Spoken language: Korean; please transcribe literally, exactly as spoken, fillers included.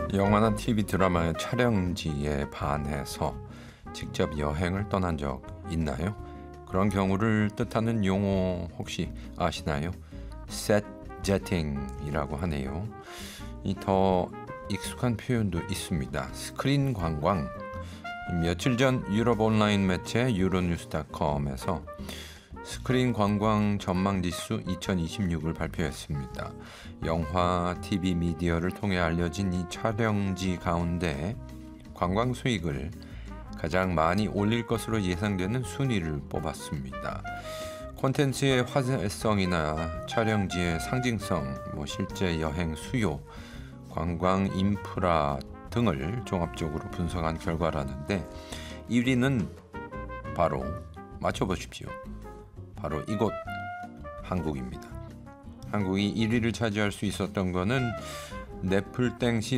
영화나 티비 드라마의 촬영지에 반해서 직접 여행을 떠난 적 있나요? 그런 경우를 뜻하는 용어 혹시 아시나요? 셋 제팅이라고 하네요. 이 더 익숙한 표현도 있습니다. 스크린 관광. 며칠 전 유럽 온라인 매체 유로뉴스닷컴에서 스크린 관광 전망지수 이천이십육을 발표했습니다. 영화, 티비 미디어를 통해 알려진 이 촬영지 가운데 관광 수익을 가장 많이 올릴 것으로 예상되는 순위를 뽑았습니다. 콘텐츠의 화제성이나 촬영지의 상징성, 뭐 실제 여행 수요, 관광 인프라 등을 종합적으로 분석한 결과라는데 일 위는 바로 맞춰보십시오. 바로 이곳 한국입니다. 한국이 일 위를 차지할 수 있었던 것은 내풀 땡시